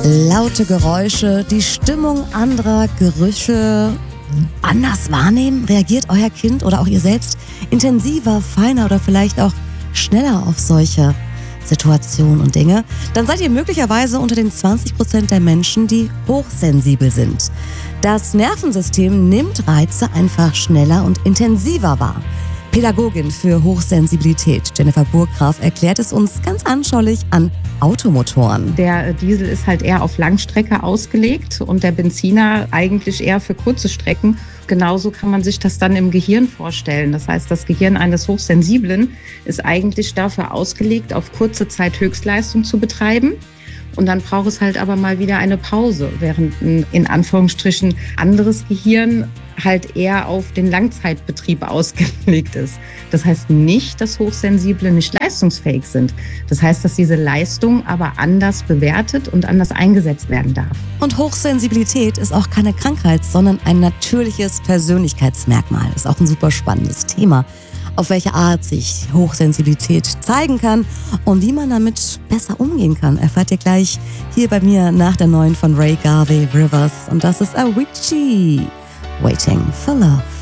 Laute Geräusche, die Stimmung anderer, Gerüche anders wahrnehmen? Reagiert euer Kind oder auch ihr selbst intensiver, feiner oder vielleicht auch schneller auf solche Situationen und Dinge? Dann seid ihr möglicherweise unter den 20% der Menschen, die hochsensibel sind. Das Nervensystem nimmt Reize einfach schneller und intensiver wahr. Pädagogin für Hochsensibilität Jennifer Burggraf erklärt es uns ganz anschaulich an Automotoren. Der Diesel ist halt eher auf Langstrecke ausgelegt und der Benziner eigentlich eher für kurze Strecken. Genauso kann man sich das dann im Gehirn vorstellen. Das heißt, das Gehirn eines Hochsensiblen ist eigentlich dafür ausgelegt, auf kurze Zeit Höchstleistung zu betreiben. Und dann braucht es halt aber mal wieder eine Pause, während ein in Anführungsstrichen anderes Gehirn halt eher auf den Langzeitbetrieb ausgelegt ist. Das heißt nicht, dass Hochsensible nicht leistungsfähig sind. Das heißt, dass diese Leistung aber anders bewertet und anders eingesetzt werden darf. Und Hochsensibilität ist auch keine Krankheit, sondern ein natürliches Persönlichkeitsmerkmal. Ist auch ein super spannendes Thema, auf welche Art sich Hochsensibilität zeigen kann und wie man damit besser umgehen kann, erfahrt ihr gleich hier bei mir nach der neuen von Ray Garvey Rivers. Und das ist Avicii, Waiting for Love.